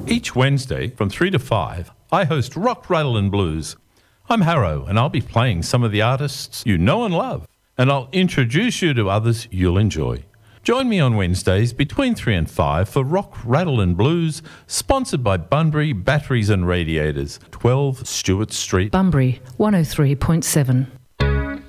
Each Wednesday from 3 to 5, I host Rock, Rattle and Blues. I'm Harrow, and I'll be playing some of the artists you know and love, and I'll introduce you to others you'll enjoy. Join me on Wednesdays between 3 and 5 for Rock, Rattle and Blues, sponsored by Bunbury Batteries and Radiators, 12 Stewart Street, Bunbury 103.7.